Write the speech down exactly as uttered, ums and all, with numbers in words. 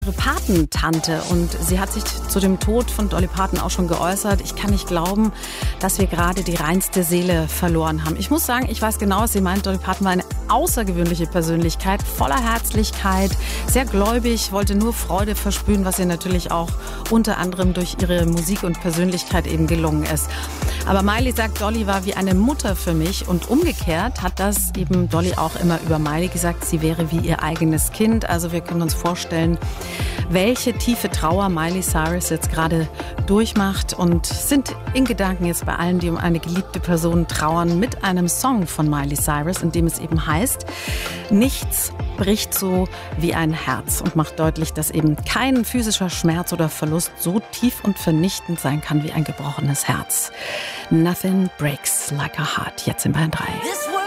Ihre Patentante, und sie hat sich zu dem Tod von Dolly Parton auch schon geäußert. Ich kann nicht glauben, dass wir gerade die reinste Seele verloren haben. Ich muss sagen, ich weiß genau, was sie meint. Dolly Parton war eine außergewöhnliche Persönlichkeit, voller Herzlichkeit, sehr gläubig, wollte nur Freude versprühen, was ihr natürlich auch unter anderem durch ihre Musik und Persönlichkeit eben gelungen ist. Aber Miley sagt, Dolly war wie eine Mutter für mich, und umgekehrt hat das eben Dolly auch immer über Miley gesagt, sie wäre wie ihr eigenes Kind. Also wir können uns vorstellen, welche tiefe Trauer Miley Cyrus jetzt gerade durchmacht, und sind in Gedanken jetzt bei allen, die um eine geliebte Person trauern, mit einem Song von Miley Cyrus, in dem es eben heißt, nichts bricht so wie ein Herz, und macht deutlich, dass eben kein physischer Schmerz oder Verlust so tief und vernichtend sein kann wie ein gebrochenes Herz. Nothing breaks like a heart. Jetzt in Bayern drei.